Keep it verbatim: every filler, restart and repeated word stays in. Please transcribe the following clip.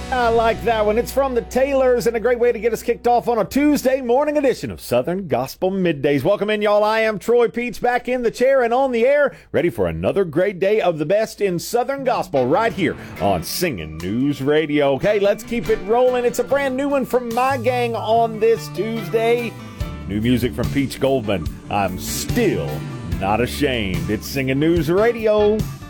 I like that one. It's from the Taylors and a great way to get us kicked off on a Tuesday morning edition of Southern Gospel Middays. Welcome in, y'all. I am Troy Peets, back in the chair and on the air, ready for another great day of the best in Southern Gospel right here on Singing News Radio. Okay, let's keep it rolling. It's a brand new one from my gang on this Tuesday. New music from Peach Goldman. I'm still not ashamed. It's Singing News Radio.